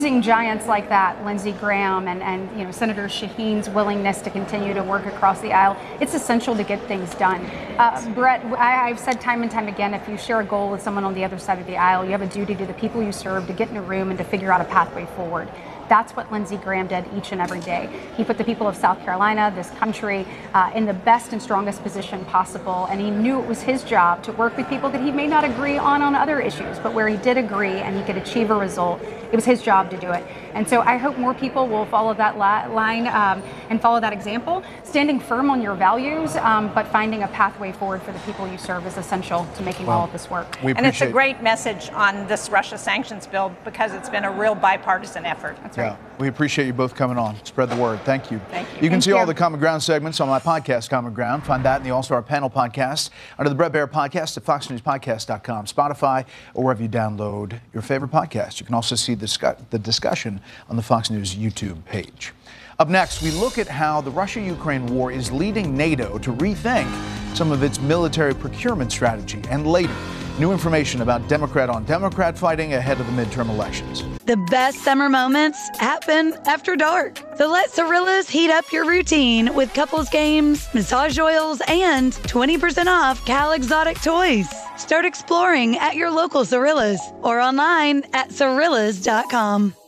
Giants like that, Lindsey Graham and Senator Shaheen's willingness to continue to work across the aisle, it's essential to get things done. Brett, I've said time and time again, if you share a goal with someone on the other side of the aisle, you have a duty to the people you serve to get in a room and to figure out a pathway forward. That's what Lindsey Graham did each and every day. He put the people of South Carolina, this country, in the best and strongest position possible. And he knew it was his job to work with people that he may not agree on other issues, but where he did agree and he could achieve a result, it was his job to do it. And so I hope more people will follow that line and follow that example. Standing firm on your values, but finding a pathway forward for the people you serve is essential to making all of this work. And it's a great message on this Russia sanctions bill because it's been a real bipartisan effort. That's right. Yeah, we appreciate you both coming on. Spread the word. Thank you. Thank you. You can see all the Common Ground segments on my podcast, Common Ground. Find that in the All-Star Panel podcast under the Bret Baier Podcast at foxnewspodcast.com, Spotify, or wherever you download your favorite podcast. You can also see the discussion on the Fox News YouTube page. Up next, we look at how the Russia-Ukraine war is leading NATO to rethink some of its military procurement strategy. And later, new information about Democrat-on-Democrat fighting ahead of the midterm elections. The best summer moments happen after dark. So let Cirillas heat up your routine with couples games, massage oils, and 20% off Cal Exotic toys. Start exploring at your local Cirillas or online at Cirillas.com.